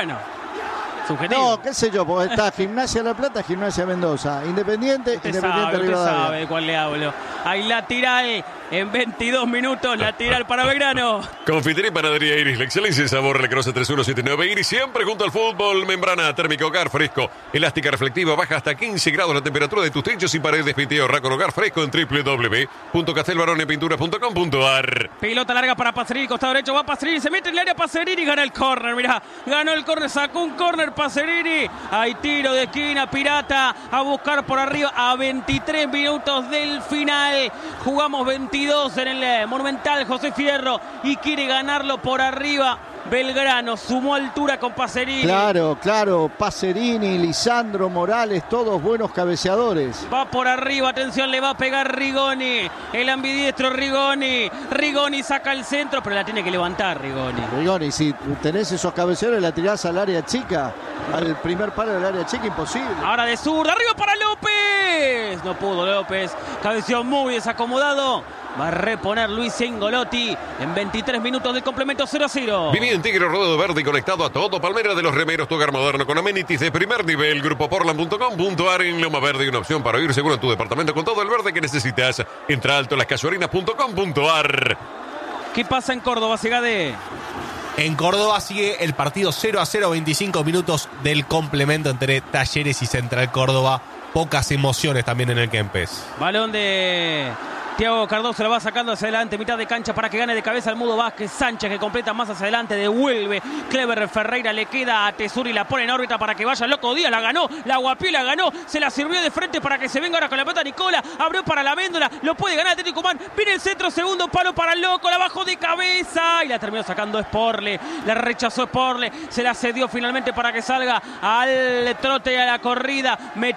Bueno, subjetivo. No, qué sé yo, porque está Gimnasia La Plata, Gimnasia Mendoza, Independiente, Usted Independiente sabe Rivadavia. de cuál le hablo. Ahí lateral en 22 minutos, lateral para Belgrano. Confitería y Panadería Iris, la excelencia y sabor, la Croce 3179 Iris, siempre junto al fútbol. Membrana térmica Hogar Fresco, elástica reflectiva, baja hasta 15 grados la temperatura de tus techos y paredes. Piteo con Hogar Fresco en www.castelbaronepintura.com.ar. Pelota larga para Pacerini, costado derecho, va Pacerini, se mete en el área Pacerini, gana el córner, mirá, ganó el córner, sacó un córner Pacerini, hay tiro de esquina, Pirata a buscar por arriba a 23 minutos del final, jugamos 22 en el Monumental José Fierro y quiere ganarlo por arriba. Belgrano sumó altura con Pacerini. Claro, Pacerini, Lisandro Morales, todos buenos cabeceadores. Va por arriba, atención, le va a pegar Rigoni, el ambidiestro Rigoni. Rigoni saca el centro, pero la tiene que levantar Rigoni, si tenés esos cabeceadores, la tirás al área chica, al primer palo del área chica, imposible. Ahora de zurda, arriba para López. No pudo López, cabeció muy desacomodado. Va a reponer Luis Engolotti en 23 minutos del complemento 0-0. Viví en Tigre, Rodeo Verde y conectado a todo. Palmera de los Remeros, tu hogar moderno con amenities de primer nivel. Grupoportland.com.ar en Loma Verde y una opción para vivir seguro en tu departamento con todo el verde que necesitas. Entra alto las casuarinas.com.ar. ¿Qué pasa en Córdoba, Segade? En Córdoba sigue el partido 0-0, 25 minutos del complemento entre Talleres y Central Córdoba. Pocas emociones también en el Kempes. Balón de Thiago Cardoso, la va sacando hacia adelante, mitad de cancha para que gane de cabeza el Mudo Vázquez. Sánchez que completa más hacia adelante, devuelve. Clever Ferreira le queda a Tesuri, la pone en órbita para que vaya. Loco Díaz la ganó, la guapió y la ganó. Se la sirvió de frente para que se venga ahora con la pelota Nicola. Abrió para la Méndola, lo puede ganar Atlético Tucumán. Viene el centro, segundo palo para el Loco, la bajó de cabeza y la terminó sacando Sporle. La rechazó Sporle, se la cedió finalmente para que salga al trote y a la corrida.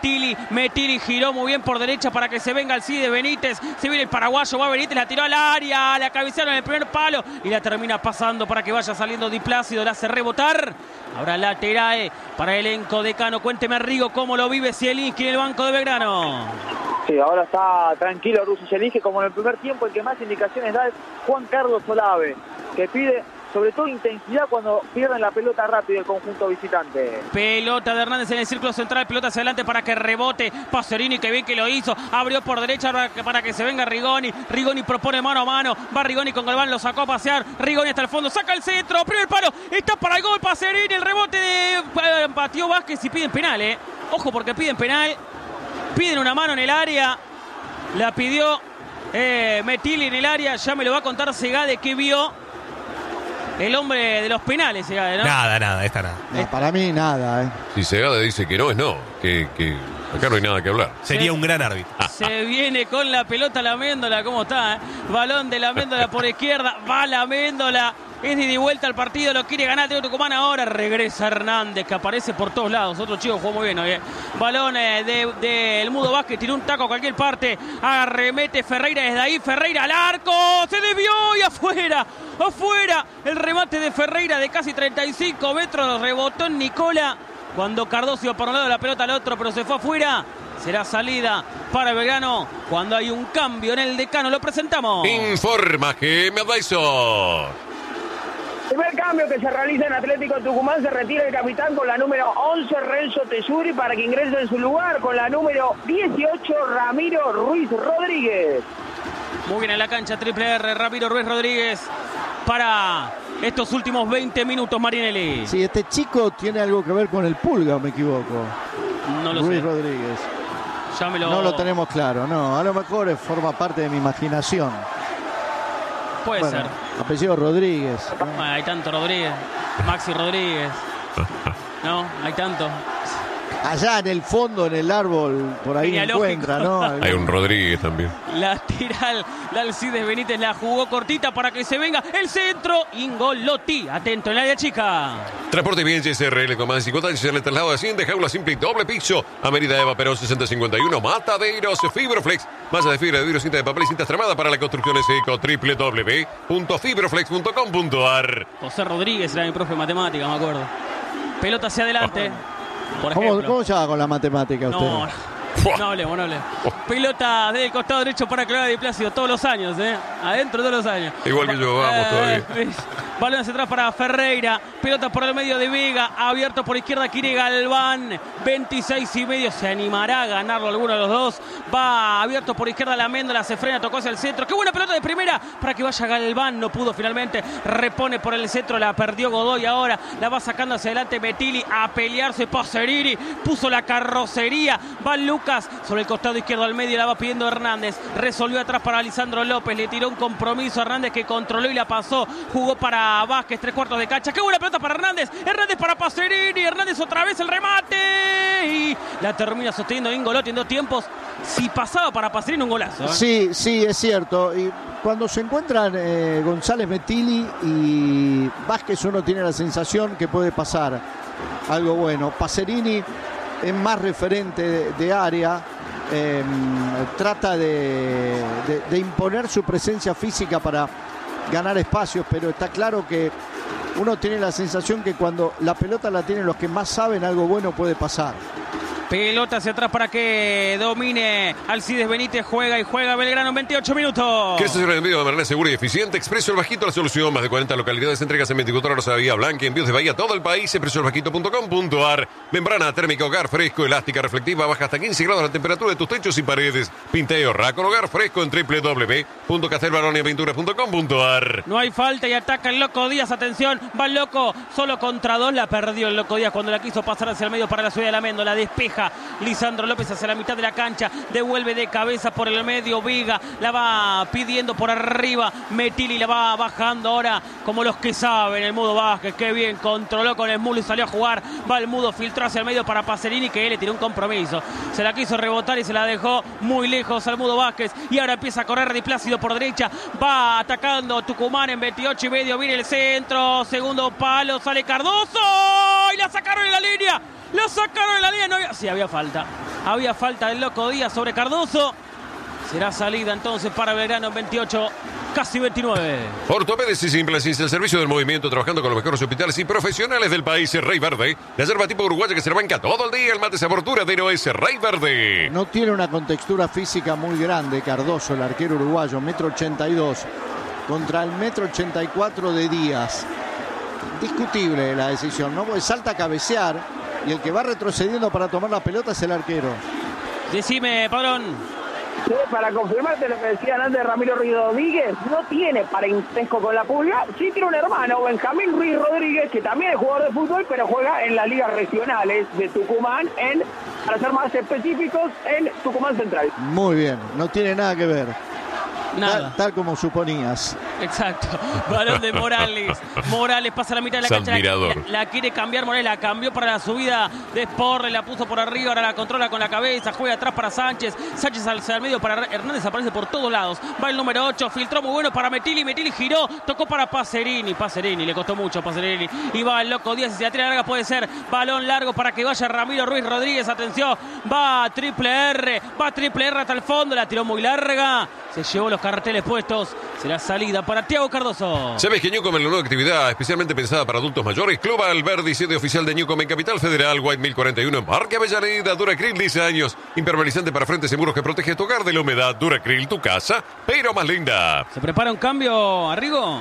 Metili giró muy bien por derecha para que se venga el Cide Benítez. Se viene el paraguayo, va Benítez, la tiró al área, la cabecearon en el primer palo y la termina pasando para que vaya saliendo Di Plácido, la hace rebotar. Ahora lateral para el elenco decano. Cuénteme, Rigo, cómo lo vive Zielinski en el banco de Belgrano. Sí, ahora está tranquilo Russo Zielinski, como en el primer tiempo. El que más indicaciones da es Juan Carlos Olave, que pide sobre todo intensidad cuando pierden la pelota rápido el conjunto visitante. Pelota de Hernández en el círculo central, pelota hacia adelante para que rebote Pacerini, que bien que lo hizo, abrió por derecha para que se venga Rigoni. Rigoni propone mano a mano, va Rigoni con Galván, lo sacó a pasear, Rigoni hasta el fondo, saca el centro, primer palo, está para el gol Pacerini, el rebote de Patío Vázquez y piden penal, ojo porque piden penal, piden una mano en el área, la pidió Metili en el área, ya me lo va a contar Segade que vio el hombre de los penales, Segade, ¿no? Nada, esta nada. No, para mí nada, Si Segade dice que no, es no. Que acá no hay nada que hablar. Sería un gran árbitro. Se viene con la pelota la Méndola, ¿cómo está? Balón de la Méndola por izquierda, va la Méndola. Es de ida y vuelta al partido, lo quiere ganar Atlético Tucumán ahora. Regresa Hernández, que aparece por todos lados. Otro chico jugó muy bien hoy. Balón del Mudo Vázquez, tiró un taco a cualquier parte. Arremete Ferreira desde ahí. Ferreira al arco, se desvió y afuera. El remate de Ferreira de casi 35 metros. Rebotó en Nicola. Cuando Cardoso iba para un lado, la pelota al otro, pero se fue afuera. Será salida para Belgrano cuando hay un cambio en el decano. Lo presentamos. Informa Game Advisor. Primer cambio que se realiza en Atlético Tucumán, se retira el capitán con la número 11, Renzo Tesuri, para que ingrese en su lugar con la número 18, Ramiro Ruiz Rodríguez. Muy bien en la cancha, triple R, Ramiro Ruiz Rodríguez para estos últimos 20 minutos, Marinelli. Sí, este chico tiene algo que ver con el Pulga, ¿o me equivoco? No lo Ruiz sé. Rodríguez. No lo tenemos claro, no. A lo mejor forma parte de mi imaginación. Puede ser. Apellido Rodríguez. Bueno, hay tanto Rodríguez. Maxi Rodríguez. No, hay tanto. Allá en el fondo, en el árbol, por ahí encuentra, ¿no? Hay un Rodríguez también. La tira la Alcides Benítez, la jugó cortita para que se venga el centro. Ingolotti, atento en el área chica. Transporte bien SRL con más de 50 años en el traslado de 100 de jaula simple y doble piso. Avenida Eva Perón 6051, Mataderos, Fibroflex. Masa de fibra de vidrio, cinta de papel y cinta extremada para la construcción seco. www.fibroflex.com.ar. José Rodríguez era mi profe de matemática, me acuerdo. Pelota hacia adelante. Por ejemplo. ¿Cómo se va con la matemática usted? No hablemos. Pelota del costado derecho para Claudia Di Plácido todos los años, adentro todos los años. Igual que yo, vamos todavía. balón hacia atrás para Ferreira, pelota por el medio de Vega, abierto por izquierda Kire Galván, 26,5, se animará a ganarlo alguno de los dos, va abierto por izquierda la Méndola, se frena, tocó hacia el centro, qué buena pelota de primera para que vaya Galván, no pudo finalmente, repone por el centro, la perdió Godoy, ahora la va sacando hacia adelante Metilli, a pelearse Pacerini, puso la carrocería, va Lucas sobre el costado izquierdo al medio, la va pidiendo Hernández, resolvió atrás para Lisandro López, le tiró un compromiso a Hernández que controló y la pasó, jugó para Vázquez, 3/4 de cancha, qué buena pelota para Hernández, Hernández para Pacerini, Hernández otra vez el remate y la termina sosteniendo Ingolotti en 2 tiempos. Si pasaba para Pacerini un golazo, ¿eh? Sí, es cierto. Y cuando se encuentran González, Metilli y Vázquez, uno tiene la sensación que puede pasar algo bueno. Pacerini es más referente de área, trata de imponer su presencia física para ganar espacios, pero está claro que uno tiene la sensación que cuando la pelota la tienen los que más saben, algo bueno puede pasar. Pelota hacia atrás para que domine Alcides Benítez, juega y juega Belgrano en 28 minutos. Que este es un envío de manera segura y eficiente. Expreso El Bajito, la solución. Más de 40 localidades, entregas en 24 horas a Bahía Blanca, envíos de Bahía a todo el país. expresoelbajito.com.ar. Membrana térmica, hogar fresco, elástica, reflectiva, baja hasta 15 grados la temperatura de tus techos y paredes. Pinteo Racon, hogar fresco en www.castelbaroniaventuras.com.ar. No hay falta y ataca el Loco Díaz, atención, va el Loco, solo contra 2, la perdió el Loco Díaz cuando la quiso pasar hacia el medio para la ciudad de la Méndola, despeja Lisandro López hacia la mitad de la cancha, devuelve de cabeza por el medio, Vega la va pidiendo por arriba, Metilli la va bajando ahora como los que saben, el Mudo Vázquez, qué bien, controló con el Mudo y salió a jugar, va el Mudo, filtró hacia el medio para Pacerini que él le tiró un compromiso, se la quiso rebotar y se la dejó muy lejos al Mudo Vázquez y ahora empieza a correr Di Plácido por derecha, va atacando Tucumán en 28,5, viene el centro, segundo palo, sale Cardoso y la sacaron en la línea. Lo sacaron en la línea, no había... Sí, había falta. Había falta del Loco Díaz sobre Cardoso. Será salida entonces para Belgrano en 28, casi 29. Ortopedes y Implantes, el servicio del movimiento, trabajando con los mejores hospitales y profesionales del país. Rey Verde, la yerba tipo uruguaya que se le banca todo el día. El mate sabor duradero es Rey Verde. No tiene una contextura física muy grande Cardoso, el arquero uruguayo, 1,82 m contra el 1,84 m de Díaz. Discutible la decisión, ¿no? Porque salta a cabecear y el que va retrocediendo para tomar la pelota es el arquero. Decime, Padrón. Sí, para confirmarte lo que decían antes Ramiro Ruiz Rodríguez, no tiene parentesco con la Pulga, sí tiene un hermano, Benjamín Ruiz Rodríguez, que también es jugador de fútbol, pero juega en las ligas regionales de Tucumán, para ser más específicos, en Tucumán Central. Muy bien, no tiene nada que ver. Nada. Tal como suponías. Exacto. Balón de Morales. Morales pasa a la mitad de la cancha. La quiere cambiar Morales. La cambió para la subida de Sporle. La puso por arriba. Ahora la controla con la cabeza. Juega atrás para Sánchez. Sánchez al medio para Hernández. Aparece por todos lados. Va el número 8. Filtró muy bueno para Metilli. Metilli giró. Tocó para Pacerini. Pacerini. Le costó mucho a Pacerini. Y va el Loco Díaz. Si la tira larga puede ser balón largo para que vaya Ramiro Ruiz Rodríguez. Atención. Va Triple R. Va Triple R hasta el fondo. La tiró muy larga. Se llevó los carteles puestos. Será salida para Thiago Cardoso. ¿Sabes que Newcom es la nueva actividad especialmente pensada para adultos mayores? Club Alberdi, sede oficial de Newcom en Capital Federal, White 1041, en Parque Avellaneda. Duracril, 10 años. Impermeabilizante para frentes seguros que protege tu hogar de la humedad. Duracril, tu casa, pero más linda. ¿Se prepara un cambio, Arrigo?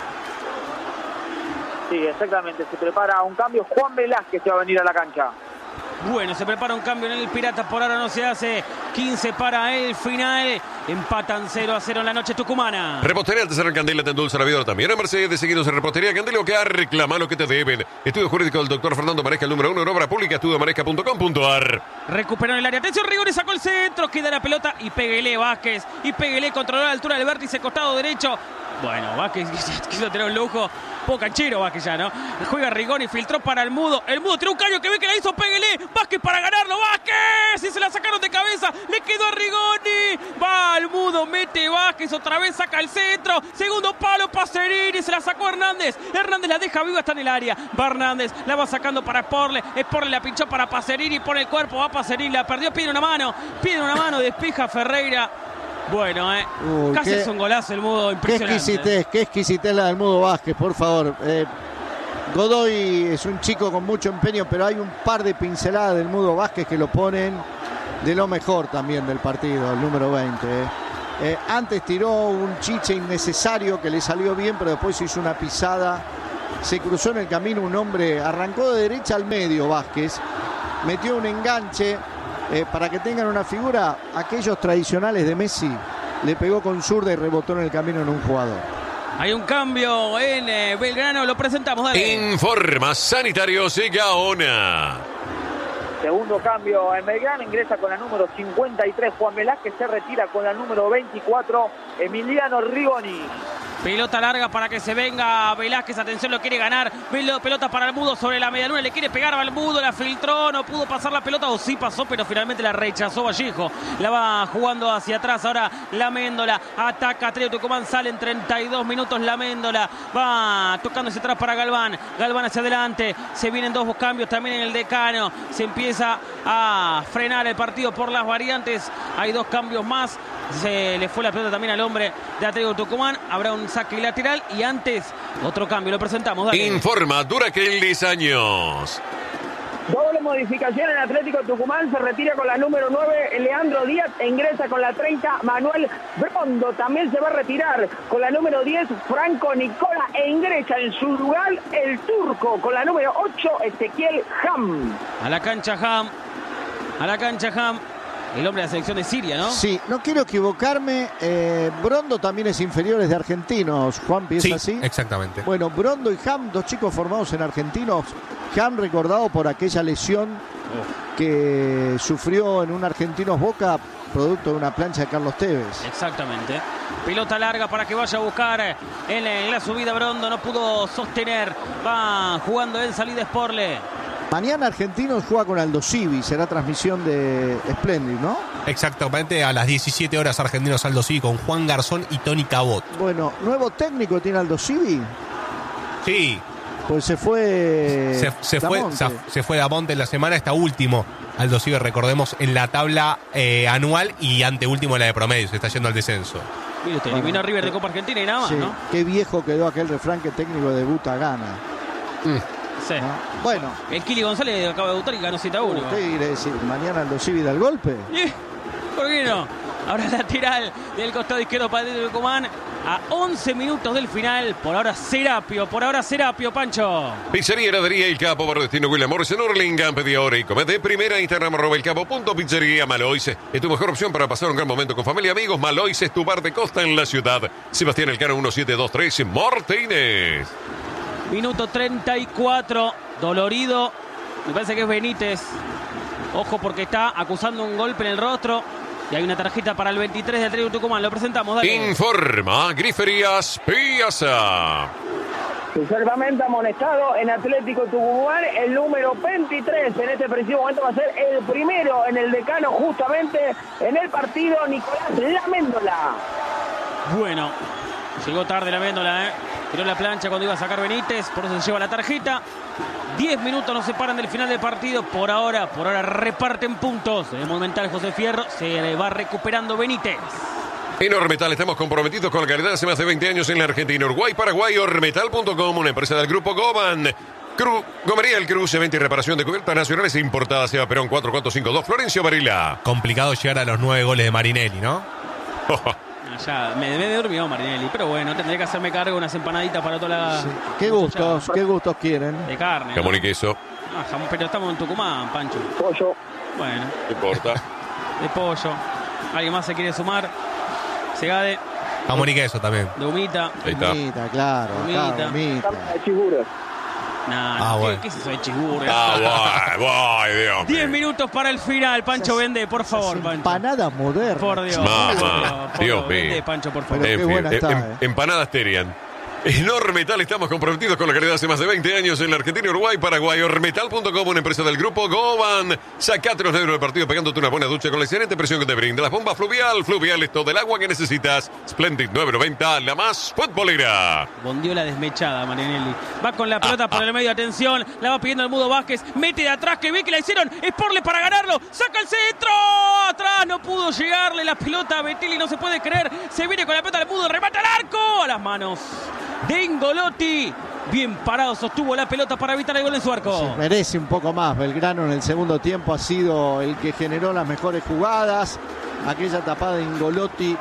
Sí, exactamente. Se prepara un cambio. Juan Velázquez se va a venir a la cancha. Bueno, se prepara un cambio en el Pirata, por ahora no se hace. 15 para el final. Empatan 0-0 en la noche tucumana. Repostería Artesanal Candela te endulza la vida también en Mercedes. Seguidos en Repostería Candela, que reclama lo que te deben. Estudio jurídico del doctor Fernando Maresca, el número 1 en obra pública, estudiomaresca.com.ar. Recuperó el área. Atención, Rigoni sacó el centro. Queda la pelota y Peguelé Vázquez. Y Peguelé controló la altura del vértice, costado derecho. Bueno, Vázquez quiso tener un lujo. Poco canchero Vázquez ya, ¿no? Juega Rigoni, filtró para el Mudo. El Mudo tiene un caño que ve que la hizo Peguelé. Vázquez para ganarlo. ¡Vázquez! Y se la sacaron de cabeza. Le quedó a Rigoni. Va al Mudo, mete Vázquez. Otra vez saca el centro. Segundo palo, Pacerini. Se la sacó Hernández. Hernández la deja viva, está en el área. Va Hernández, la va sacando para Sporle. Sporle la pinchó para Pacerini. Pone el cuerpo, va Pacerini. La perdió, pide una mano. Despeja Ferreira. Bueno, casi es un golazo el Mudo, impresionante. Qué exquisitez la del Mudo Vázquez, por favor. Godoy es un chico con mucho empeño, pero hay un par de pinceladas del Mudo Vázquez que lo ponen de lo mejor también del partido, el número 20. Antes tiró un chiche innecesario que le salió bien, pero después hizo una pisada. Se cruzó en el camino un hombre, arrancó de derecha al medio Vázquez, metió un enganche. Para que tengan una figura, aquellos tradicionales de Messi, le pegó con zurda y rebotó en el camino en un jugador. Hay un cambio en Belgrano, lo presentamos, dale. Informa Sanitarios y Gaona. Segundo cambio en Belgrano, ingresa con la número 53 Juan Velázquez, se retira con la número 24 Emiliano Rigoni. Pelota larga para que se venga Velázquez, atención, lo quiere ganar. Pelota para el Mudo sobre la medialuna, le quiere pegar al Mudo, la filtró, no pudo pasar la pelota, o sí pasó, pero finalmente la rechazó Vallejo. La va jugando hacia atrás, ahora la Méndola, ataca Atlético Tucumán, sale en 32 minutos la Méndola, va tocando hacia atrás para Galván, Galván hacia adelante, se vienen dos cambios también en el Decano, se empieza a frenar el partido por las variantes, hay dos cambios más. Se le fue la pelota también al hombre de Atlético Tucumán. Habrá un saque lateral y antes otro cambio. Lo presentamos. Dale. Informa Duraquel 10 años. Doble modificación en Atlético Tucumán. Se retira con la número 9 Leandro Díaz e ingresa con la 30 Manuel Brondo. También se va a retirar con la número 10 Franco Nicola e ingresa en su lugar el turco con la número 8 Ezequiel Ham. A la cancha Ham. A la cancha Ham. El hombre de la selección de Siria, ¿no? Sí, no quiero equivocarme. Brondo también es inferiores de Argentinos. Juan, ¿piensa Sí, así? exactamente. Bueno, Brondo y Ham, dos chicos formados en Argentinos. Ham recordado por aquella lesión que sufrió en un Argentinos Boca, producto de una plancha de Carlos Tevez. Exactamente. Pelota larga para que vaya a buscar en la subida Brondo. No pudo sostener. Va jugando en salida Sporle. Mañana Argentinos juega con Aldo Civi, será transmisión de Splendid, ¿no? Exactamente, a las 17 horas Argentinos Aldo Civi con Juan Garzón y Tony Cabot. Bueno, ¿nuevo técnico tiene Aldo Civi? Sí. Pues se fue Se fue Damonte en la semana, está último Aldo Civi, recordemos, en la tabla anual y anteúltimo en la de promedio, se está yendo al descenso. Mire usted, eliminó a River de Copa Argentina y nada más, sí, ¿no? Qué viejo quedó aquel refrán que técnico debuta gana. Sí. ¿No? Bueno. El Kili González acaba de debutar y ganó 7-1. ¿Usted quiere decir mañana Aldo Civi da el golpe? ¿Por qué no? Ahora lateral del costado izquierdo para Atlético Tucumán. A 11 minutos del final. Por ahora Serapio, Pancho. Pizzería Heladería El Capo, Barrio Destino William Morrison, Orlingan, pedí ahora y comete primera Instagram @elcapo.pizzería Malois. Es tu mejor opción para pasar un gran momento con familia y amigos. Malois es tu bar de costa en la ciudad. Sebastián Elcano 1723 Martínez. Minuto 34, dolorido, me parece que es Benítez. Ojo porque está acusando un golpe en el rostro. Y hay una tarjeta para el 23 de Atlético Tucumán, lo presentamos, dale. Informa Griferías Piazza. Solamente amonestado en Atlético Tucumán, el número 23 en este preciso momento va a ser el primero en el Decano justamente en el partido, Nicolás Laméndola. Bueno, llegó tarde Laméndola, tiró la plancha cuando iba a sacar Benítez, por eso se lleva la tarjeta. 10 minutos nos separan del final del partido. Por ahora reparten puntos. En el monumental José Fierro se va recuperando Benítez. En Ormetal estamos comprometidos con la calidad hace más de 20 años en la Argentina, Uruguay, Paraguay. Ormetal.com, una empresa del grupo Goban. Gomería El Cruz, venta y reparación de cubiertas nacionales e importadas. Seba Perón 4452, Florencio Varela. Complicado llegar a los 9 goles de Marinelli, ¿no? Ya me durmió Marinelli, pero bueno, tendré que hacerme cargo de unas empanaditas para toda la... Sí. ¿Qué gustos quieren? De carne. Jamón ¿no? y queso. Jamón, pero estamos en Tucumán, Pancho. Pollo. Bueno, No importa. de pollo. ¿Alguien más se quiere sumar? Segade, Jamón y queso también. de humita. Ahí está. Humita, claro. Humita. Acá, humita. Chiguro. Nah, bueno. ¿qué es eso de chisburro? Voy, Dios mío. 10 minutos para el final, Pancho Vende, por favor, Pancho. Empanada moderna. Por Dios. Mamá, Por Dios Vende, mío. Pancho, por Pero favor. qué En fin, buena está, empanadas Terian. En Ormetal estamos comprometidos con la calidad hace más de 20 años en la Argentina, Uruguay, Paraguay. Ormetal.com, una empresa del grupo Goban. Sacate los negros del partido pegándote una buena ducha con la excelente presión que te brinda las bombas Fluvial. Fluvial es todo el agua que necesitas. Splendid 990, la más futbolera. Bondió la desmechada, Marinelli. Va con la pelota por el medio, atención. La va pidiendo el Mudo Vázquez. Mete de atrás, que ve que la hicieron. Sporle para ganarlo. Saca el centro. Atrás no pudo llegarle la pelota a Betilli. No se puede creer. Se viene con la pelota al Mudo. Remata al arco. A las manos de Ingolotti. Bien parado, sostuvo la pelota para evitar el gol en su arco. Sí, merece un poco más. Belgrano en el segundo tiempo ha sido el que generó las mejores jugadas. Aquella tapada de Ingolotti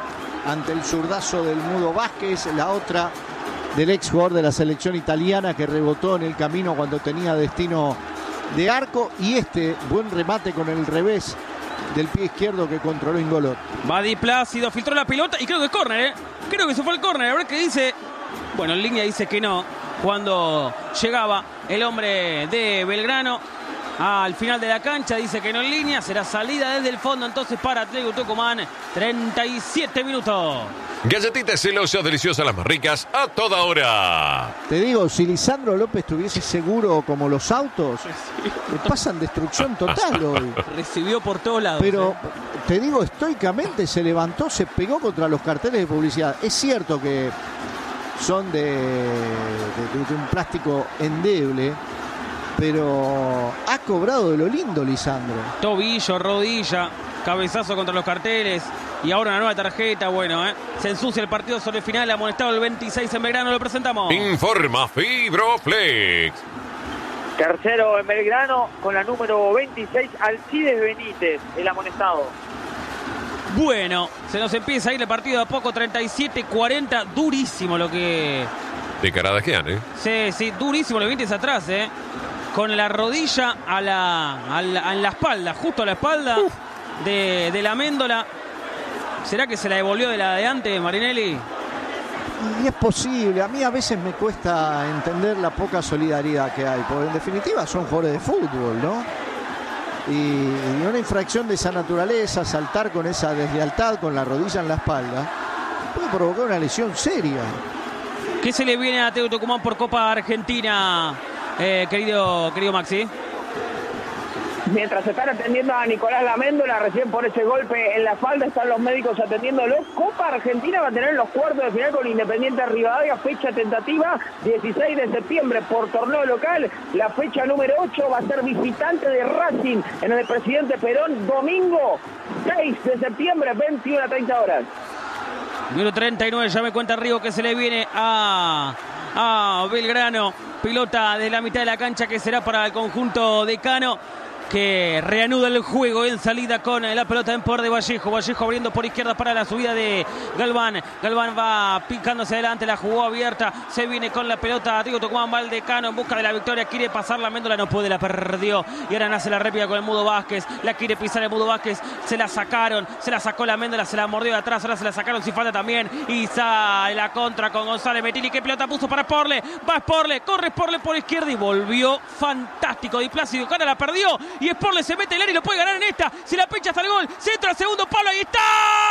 ante el zurdazo del Mudo Vázquez, la otra del ex jugador de la selección italiana que rebotó en el camino cuando tenía destino de arco, y este buen remate con el revés del pie izquierdo que controló Ingolot. Va Di Plácido, filtró la pelota y creo que es córner, creo que se fue el córner. A ver qué dice. Bueno, en línea dice que no. Cuando llegaba el hombre de Belgrano al final de la cancha, dice que no en línea. Será salida desde el fondo entonces para Atlético Tucumán. 37 minutos. Galletitas celosas, deliciosas, las más ricas, a toda hora. Te digo, si Lisandro López estuviese seguro como los autos, le pasan destrucción total hoy. Recibió por todos lados. Pero te digo, estoicamente se levantó, se pegó contra los carteles de publicidad. Es cierto que son de un plástico endeble, pero ha cobrado de lo lindo Lisandro. Tobillo, rodilla, cabezazo contra los carteles. Y ahora una nueva tarjeta. Bueno, se ensucia el partido sobre el final. Amonestado el 26 en Belgrano. Lo presentamos. Informa Fibroflex. Tercero en Belgrano con la número 26, Alcides Benítez, el amonestado. Bueno, se nos empieza a ir el partido de a poco. 37-40. Durísimo lo que... De caradas que han, Sí, durísimo lo que Benítez atrás, con la rodilla en la espalda, justo a la espalda de la Méndola. ¿Será que se la devolvió de la de antes, Marinelli? Y es posible. A mí a veces me cuesta entender la poca solidaridad que hay, porque en definitiva son jugadores de fútbol, ¿no? Y una infracción de esa naturaleza, saltar con esa deslealtad, con la rodilla en la espalda, puede provocar una lesión seria. ¿Qué se le viene a Atlético Tucumán por Copa Argentina, querido Maxi? Mientras están atendiendo a Nicolás Laméndola, recién por ese golpe en la espalda, están los médicos atendiéndolo. Copa Argentina va a tener los cuartos de final con Independiente Rivadavia, fecha tentativa 16 de septiembre por torneo local. La fecha número 8 va a ser visitante de Racing en el Presidente Perón, domingo 6 de septiembre, 21 a 30 horas. Número 39, ya me cuenta Rigo que se le viene a Belgrano. Pilota de la mitad de la cancha que será para el conjunto de Cano, que reanuda el juego en salida con la pelota en poder de Vallejo. Vallejo abriendo por izquierda para la subida de Galván. Galván va picándose adelante, la jugó abierta. Se viene con la pelota Atlético Tucumán, Valdecano en busca de la victoria. Quiere pasar la Méndola, no puede, la perdió. Y ahora nace la réplica con el Mudo Vázquez. La quiere pisar el Mudo Vázquez. Se la sacaron, se la sacó la Méndola, se la mordió de atrás. Ahora se la sacaron sin falta también. Y sale la contra con González Metilli. ¿Qué pelota puso para Sporle? Va Sporle, corre Sporle por izquierda y volvió fantástico. Di Plácido, Cana la perdió. Y Sporle se mete el área y lo puede ganar en esta. Si la pecha hasta el gol. Centro al segundo palo. Ahí está.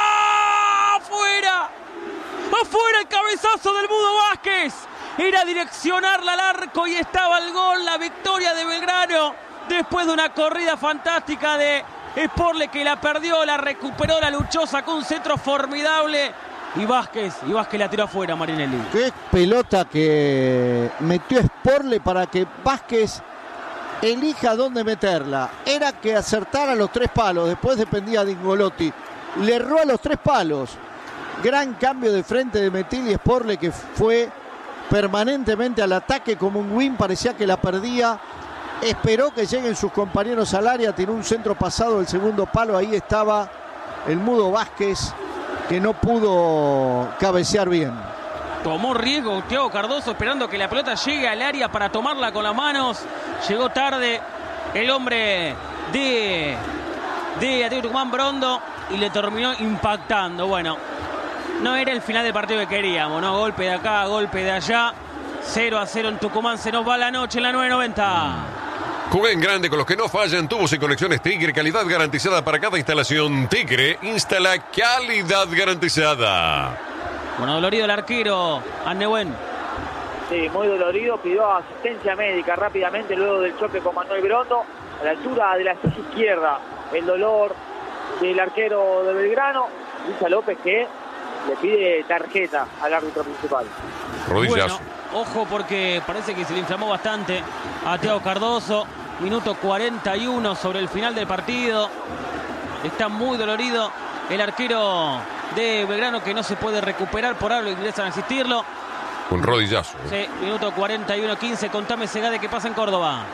¡Afuera! ¡Afuera el cabezazo del Mudo Vázquez! Era direccionarla al arco y estaba el gol. La victoria de Belgrano. Después de una corrida fantástica de Sporle, que la perdió, la recuperó, la luchó, sacó un centro formidable. Y Vázquez la tiró afuera, Marinelli. Qué pelota que metió Sporle para que Vázquez elija dónde meterla. Era que acertara los tres palos, después dependía de Ingolotti. Le erró a los tres palos. Gran cambio de frente de Metilli. Sporle, que fue permanentemente al ataque como un win, parecía que la perdía. Esperó que lleguen sus compañeros al área, tiró un centro pasado del segundo palo. Ahí estaba el Mudo Vázquez, que no pudo cabecear bien. Tomó riesgo Thiago Cardoso esperando que la pelota llegue al área para tomarla con las manos. Llegó tarde el hombre de Atlético Tucumán, Brondo, y le terminó impactando. Bueno, no era el final del partido que queríamos, ¿no? Golpe de acá, golpe de allá. 0-0 en Tucumán, se nos va la noche en la 990. Juega en grande con los que no fallan. Tubos y conexiones Tigre, calidad garantizada para cada instalación. Tigre instala calidad garantizada. Bueno, dolorido el arquero, Annehuen. Sí, muy dolorido, pidió asistencia médica rápidamente luego del choque con Manuel Brondo, a la altura de la ceja izquierda. El dolor del arquero de Belgrano, Luisa López, que le pide tarjeta al árbitro principal. Rodillazo. Bueno, ojo, porque parece que se le inflamó bastante a Thiago Cardoso. Minuto 41 sobre el final del partido. Está muy dolorido el arquero de Belgrano, que no se puede recuperar, por algo ingresan a asistirlo. Un rodillazo. Sí, minuto 41-15. Contame, Segade, qué pasa en Córdoba.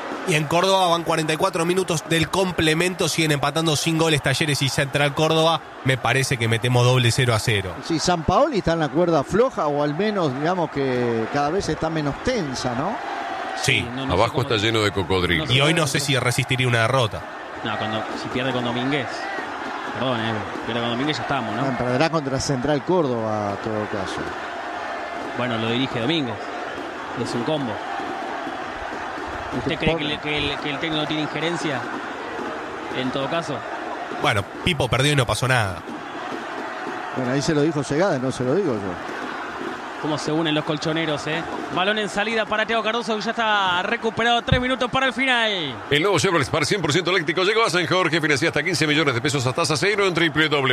Y en Córdoba van 44 minutos del complemento, siguen empatando sin goles Talleres y Central Córdoba. Me parece que metemos doble 0-0. Sí, Sampaoli está en la cuerda floja, o al menos, digamos, que cada vez está menos tensa, ¿no? Sí. No Abajo está lleno de cocodrilos. Y hoy no sé si resistiría una derrota. No, si pierde con Domínguez. Perdón, pierde con Domínguez ya estamos, ¿no? Perderá contra Central Córdoba, a todo caso. Bueno, lo dirige Domínguez. Es un combo. ¿Usted cree que el técnico no tiene injerencia? En todo caso. Bueno, Pipo perdió y no pasó nada. Bueno, ahí se lo dijo Segada, no se lo digo yo. Cómo se unen los colchoneros, ¿eh? Balón en salida para Thiago Cardoso, que ya está recuperado. 3 minutos para el final. El nuevo Chevrolet Spark 100% eléctrico llegó a San Jorge. Financia hasta 15 millones de pesos a tasa cero en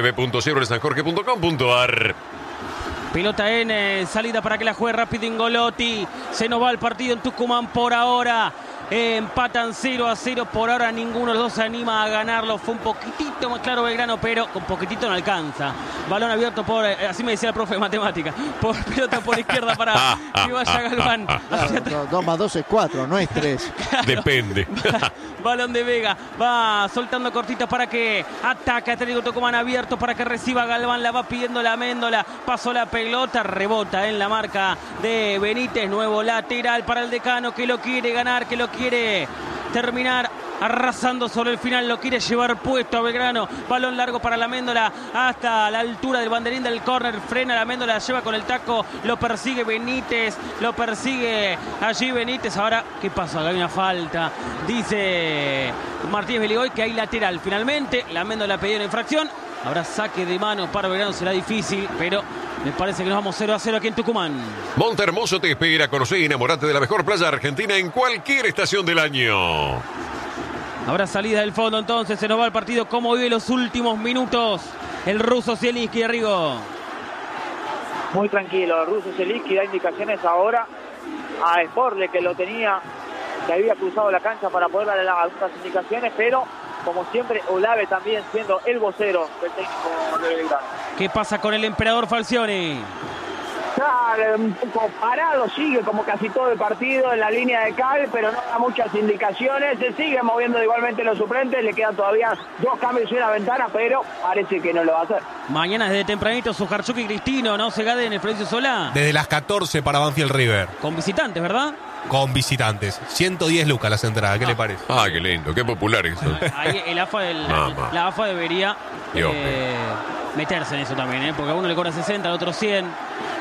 www.chevroletsanjorge.com.ar. Pelota en salida para que la juegue rápido Ingolotti. Se nos va el partido en Tucumán por ahora. Empatan 0-0 por ahora. Ninguno de los dos se anima a ganarlo. Fue un poquitito más claro Belgrano, pero con poquitito no alcanza. Balón abierto por, así me decía el profe de matemática, por pelota por izquierda para que vaya Galván. Claro, 2 más 2 es 4, no es 3. Claro. Depende. Balón de Vega, va soltando cortita para que ataque Atlético Tucumán, abierto para que reciba Galván, la va pidiendo la Méndola, pasó la pelota, rebota en la marca de Benítez, nuevo lateral para el Decano, que lo quiere ganar, que lo quiere terminar arrasando sobre el final, lo quiere llevar puesto a Belgrano. Balón largo para la Méndola hasta la altura del banderín del córner, frena la Méndola, la lleva con el taco, lo persigue Benítez, lo persigue allí Benítez. Ahora, ¿qué pasa? Hay una falta, dice Martínez Beligoy, que hay lateral. Finalmente, la Méndola pidió una infracción. Habrá saque de mano para Belgrano, será difícil, pero me parece que nos vamos 0-0 aquí en Tucumán. Monte Hermoso te espera. Conocer y enamorate de la mejor playa argentina en cualquier estación del año. Habrá salida del fondo, entonces se nos va el partido. ¿Cómo vive los últimos minutos el ruso Zielinski, Rigo? Muy tranquilo, el ruso Zielinski da indicaciones ahora a Sporle, que lo tenía, que había cruzado la cancha para poder darle algunas indicaciones, pero como siempre Olave también siendo el vocero del técnico de Belgrano. ¿Qué pasa con el emperador Falcioni? Está un poco parado, sigue como casi todo el partido en la línea de cal, pero no da muchas indicaciones. Se sigue moviendo igualmente los suplentes, le quedan todavía 2 cambios y una ventana, pero parece que no lo va a hacer. Mañana desde tempranito Sujarchuk y Cristino, ¿no? Segade en el Florencio Solá. Desde las 14 para Banfield River. Con visitantes, ¿verdad? Con visitantes. 110 lucas las entradas, ¿qué le parece? Ah, qué lindo, qué popular eso. Ahí el AFA, la AFA debería meterse en eso también, porque a uno le cobra 60, al otro 100.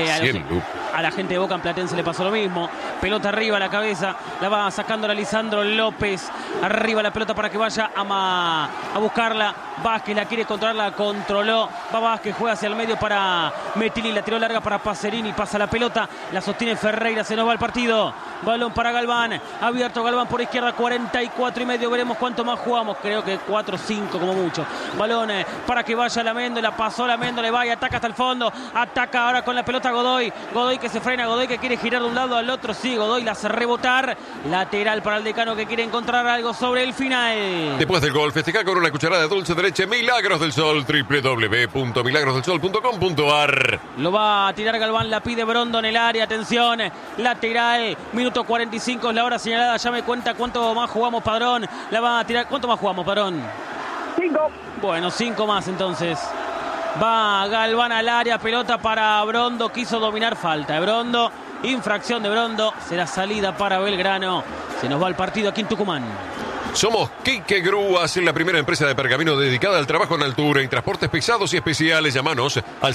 A la gente de Boca en Platense le pasó lo mismo. Pelota arriba a la cabeza, la va sacando Lisandro López. Arriba la pelota para que vaya a buscarla. Vázquez la quiere controlar, la controló. Va Vázquez, juega hacia el medio para Metilli, la tiró larga para Pacerini. Pasa la pelota, la sostiene Ferreira, se nos va el partido. Balón para Galván, abierto Galván por izquierda, 44 y medio. Veremos cuánto más jugamos, creo que 4 o 5 como mucho. Balón para que vaya la Méndola, pasó la Méndola, va y ataca hasta el fondo. Ataca ahora con la pelota Godoy. Godoy que se frena, Godoy que quiere girar de un lado al otro. Sí, Godoy la hace rebotar. Lateral para el Decano, que quiere encontrar algo sobre el final. Después del gol, festeja con una cucharada de dulce de leche Milagros del Sol. www.milagrosdelsol.com.ar. Lo va a tirar Galván, la pide Brondo en el área. Atención, lateral, minuto 45 es la hora señalada. Ya me cuenta cuánto más jugamos, Padrón. La va a tirar. ¿Cuánto más jugamos, Padrón? 5. Bueno, 5 más entonces. Va Galván al área, pelota para Brondo, quiso dominar, falta de Brondo, infracción de Brondo, será salida para Belgrano. Se nos va el partido aquí en Tucumán. Somos Quique Grúas, la primera empresa de pergamino dedicada al trabajo en altura y transportes pesados y especiales. Llámanos al